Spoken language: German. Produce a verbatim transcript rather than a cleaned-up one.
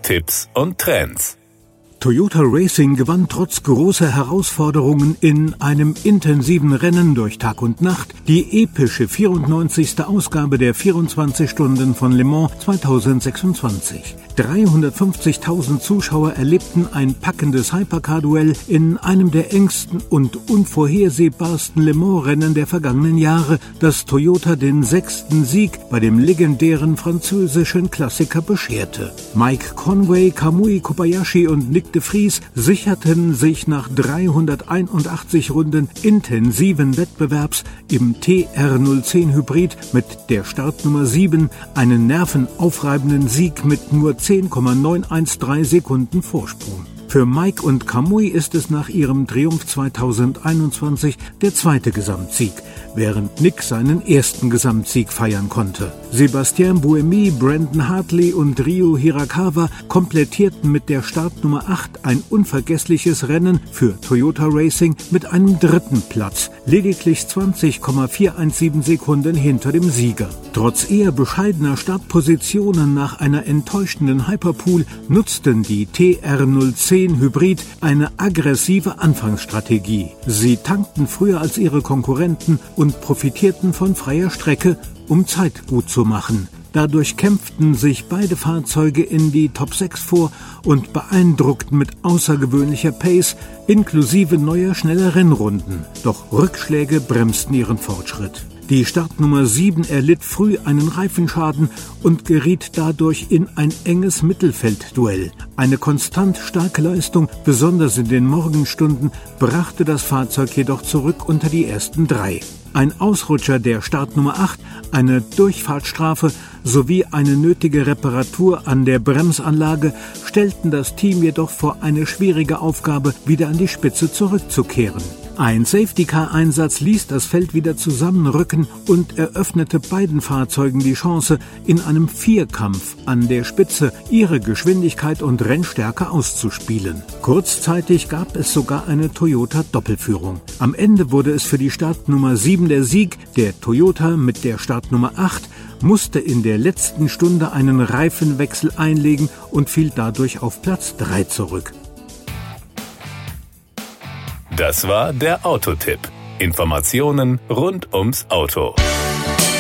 Tipps und Trends. Toyota Racing gewann trotz großer Herausforderungen in einem intensiven Rennen durch Tag und Nacht die epische vierundneunzigste Ausgabe der vierundzwanzig Stunden von Le Mans zweitausendsechsundzwanzig. dreihundertfünfzigtausend Zuschauer erlebten ein packendes Hypercar-Duell in einem der engsten und unvorhersehbarsten Le Mans-Rennen der vergangenen Jahre, das Toyota den sechsten Sieg bei dem legendären französischen Klassiker bescherte. Mike Conway, Kamui Kobayashi und Nick de Vries sicherten sich nach dreihunderteinundachtzig Runden intensiven Wettbewerbs im T R null zehn Hybrid mit der Startnummer sieben einen nervenaufreibenden Sieg mit nur zehn Komma neunhundertdreizehn Sekunden Vorsprung. Für Mike und Kamui ist es nach ihrem Triumph zweitausendeinundzwanzig der zweite Gesamtsieg, während Nick seinen ersten Gesamtsieg feiern konnte. Sébastien Buemi, Brandon Hartley und Ryo Hirakawa komplettierten mit der Startnummer acht ein unvergessliches Rennen für Toyota Racing mit einem dritten Platz, lediglich zwanzig Komma vierhundertsiebzehn Sekunden hinter dem Sieger. Trotz eher bescheidener Startpositionen nach einer enttäuschenden Hyperpool nutzten die T R null zehn Hybrid eine aggressive Anfangsstrategie. Sie tankten früher als ihre Konkurrenten und profitierten von freier Strecke, um Zeit gut zu machen. Dadurch kämpften sich beide Fahrzeuge in die Top sechs vor und beeindruckten mit außergewöhnlicher Pace inklusive neuer schneller Rennrunden. Doch Rückschläge bremsten ihren Fortschritt. Die Startnummer sieben erlitt früh einen Reifenschaden und geriet dadurch in ein enges Mittelfeldduell. Eine konstant starke Leistung, besonders in den Morgenstunden, brachte das Fahrzeug jedoch zurück unter die ersten drei. Ein Ausrutscher der Startnummer acht, eine Durchfahrtsstrafe sowie eine nötige Reparatur an der Bremsanlage stellten das Team jedoch vor eine schwierige Aufgabe, wieder an die Spitze zurückzukehren. Ein Safety-Car-Einsatz ließ das Feld wieder zusammenrücken und eröffnete beiden Fahrzeugen die Chance, in einem Vierkampf an der Spitze ihre Geschwindigkeit und Rennstärke auszuspielen. Kurzzeitig gab es sogar eine Toyota-Doppelführung. Am Ende wurde es für die Startnummer sieben der Sieg, der Toyota mit der Startnummer acht musste in der letzten Stunde einen Reifenwechsel einlegen und fiel dadurch auf Platz drei zurück. Das war der Autotipp. Informationen rund ums Auto.